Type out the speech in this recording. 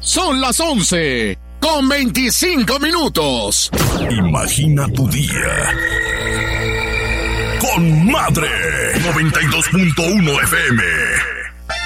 Son las 11:25. Imagina tu día con Madre 92.1 FM.